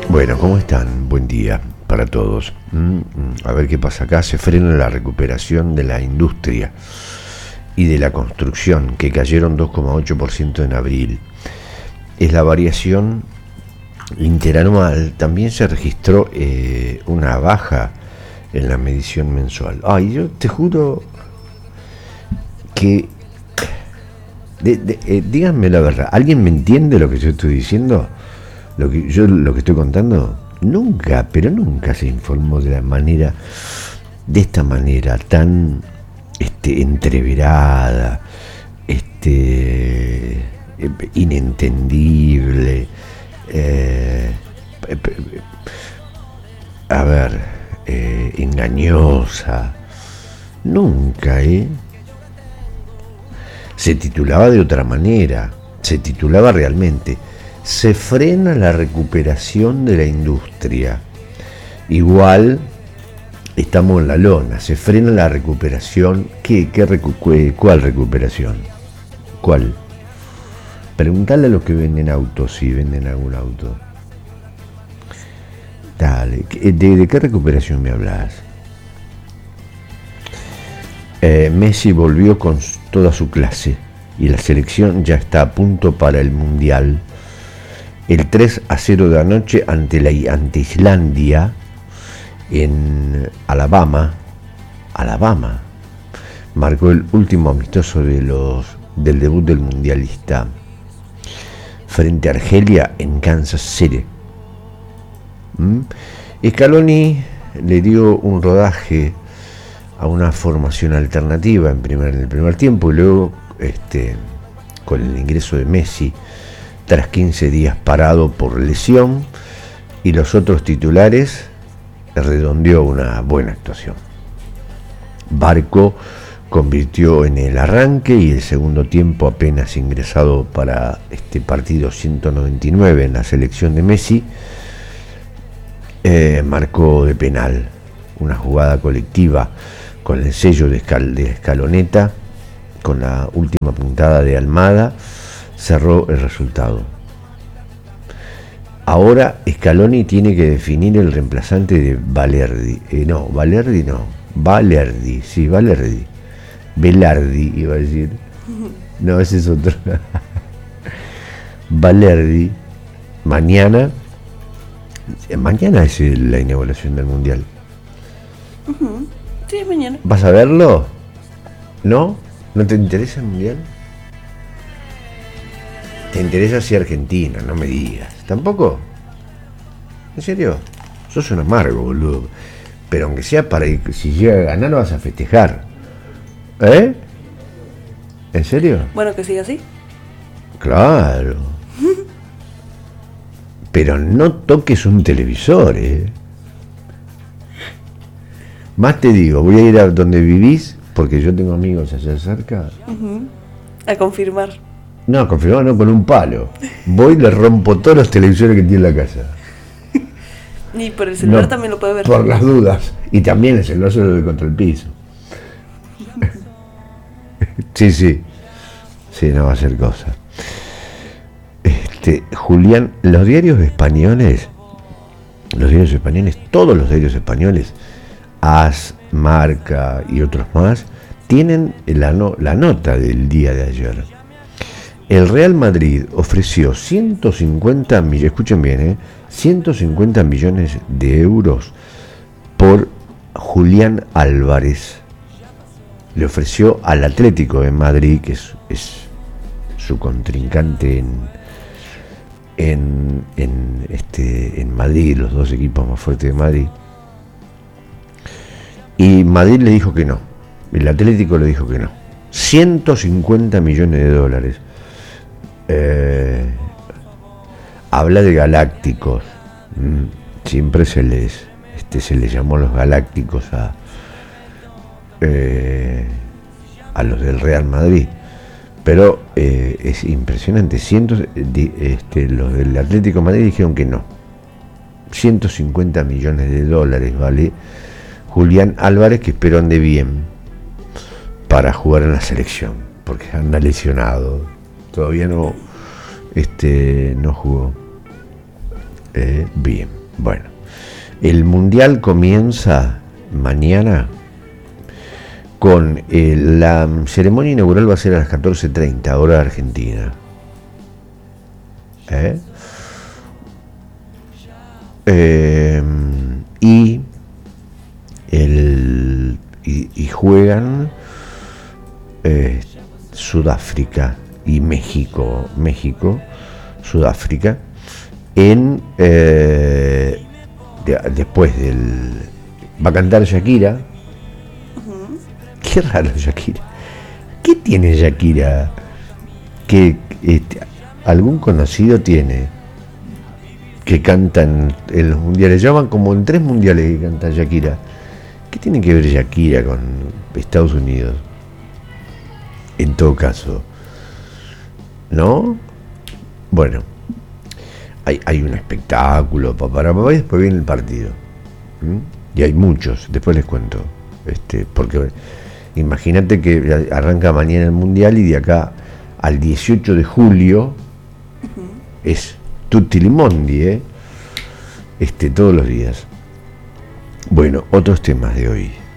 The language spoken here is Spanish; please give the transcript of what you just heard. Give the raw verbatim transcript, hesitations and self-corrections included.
Bueno, ¿cómo están? Buen día para todos. Mm, A ver qué pasa acá. Se frena la recuperación de la industria y de la construcción, que cayeron dos coma ocho por ciento en abril. Es la variación interanual. También se registró eh, una baja en la medición mensual. Ay, yo te juro que... De, de, eh, díganme la verdad, ¿alguien me entiende lo que yo estoy diciendo? Lo que yo lo que estoy contando. Nunca, pero nunca se informó de la manera, de esta manera tan este, entreverada, este, eh, inentendible, eh, a ver, eh, engañosa. Nunca, ¿eh? Se titulaba de otra manera, se titulaba realmente: se frena la recuperación de la industria. Igual estamos en la lona, se frena la recuperación. ¿Qué, qué recu ¿Cuál recuperación? ¿Cuál? Preguntale a los que venden autos si venden algún auto. Dale, ¿de, de qué recuperación me hablas? Eh, Messi volvió con toda su clase y la selección ya está a punto para el Mundial. El tres a cero de anoche ante, la, ante Islandia en Alabama, Alabama, marcó el último amistoso de los, del debut del mundialista frente a Argelia en Kansas City. ¿Mm? Scaloni le dio un rodaje a una formación alternativa en, primer, en el primer tiempo y luego este, con el ingreso de Messi tras quince días parado por lesión, y los otros titulares, redondeó una buena actuación. Barco convirtió en el arranque y el segundo tiempo, apenas ingresado para este partido ciento noventa y nueve en la selección de Messi, eh, marcó de penal una jugada colectiva con el sello de, escal de Escaloneta, con la última puntada de Almada, cerró el resultado. Ahora Scaloni tiene que definir el reemplazante de Valerdi. Eh, no, Valerdi no. Valerdi, sí, Valerdi. Velardi iba a decir. No, ese es otro. Valerdi. Mañana. Mañana es la inauguración del Mundial. Uh-huh. Sí, mañana. ¿Vas a verlo? ¿No? ¿No te interesa el Mundial? ¿Te interesa si Argentina? No me digas. ¿Tampoco? ¿En serio? Sos un amargo, boludo. Pero aunque sea para que si llega a ganar, lo vas a festejar. ¿Eh? ¿En serio? Bueno, que siga así. Claro. Pero no toques un televisor, ¿eh? Más te digo, voy a ir a donde vivís, porque yo tengo amigos allá cerca. Uh-huh. A confirmar. No, confirmado no, con un palo. Voy y le rompo todos los televisores que tiene en la casa. Ni por el celular No, también lo puede ver. Por las dudas. Y también el celular se lo doy contra el piso. Sí, sí. Sí, no va a ser cosa. Este, Julián, los diarios españoles, los diarios españoles, todos los diarios españoles, AS, Marca y otros más, tienen la, no, la nota del día de ayer. El Real Madrid ofreció ciento cincuenta millones, escuchen bien, ¿eh? ciento cincuenta millones de euros por Julián Álvarez. Le ofreció al Atlético de Madrid, que es, es su contrincante en, en, en, este, en Madrid, los dos equipos más fuertes de Madrid. Y Madrid le dijo que no. El Atlético le dijo que no. ciento cincuenta millones de dólares. Eh, habla de galácticos. Mm, siempre se les este, se les llamó los galácticos a eh, a los del Real Madrid, pero eh, es impresionante. Cientos, de, este, los del Atlético de Madrid dijeron que no. ciento cincuenta millones de dólares vale Julián Álvarez, que espero ande bien para jugar en la selección, porque anda lesionado. Todavía no, este, no jugó eh, bien. Bueno, el Mundial comienza mañana con eh, la ceremonia inaugural va a ser a las catorce treinta, hora de Argentina. ¿Eh? Eh, y, el, y, y juegan eh, Sudáfrica y México, México, Sudáfrica, en eh, de, después del va a cantar Shakira. Uh-huh. Qué raro Shakira. ¿Qué tiene Shakira? Que este, algún conocido tiene que cantan en los mundiales. Llaman como en tres mundiales que canta Shakira. ¿Qué tiene que ver Shakira con Estados Unidos? En todo caso, ¿no? Bueno, hay, hay un espectáculo para papá y después viene el partido. ¿Mm? Y hay muchos, después les cuento. Este, porque imagínate que arranca mañana el mundial y de acá al dieciocho de julio uh-huh. es tutti limondi, ¿eh? Este, todos los días. Bueno, otros temas de hoy.